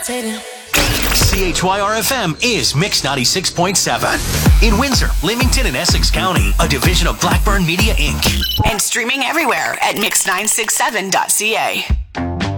levitating. CHYR-FM is Mix 96.7. In Windsor, Leamington, and Essex County, a division of Blackburn Media, Inc. And streaming everywhere at mix967.ca.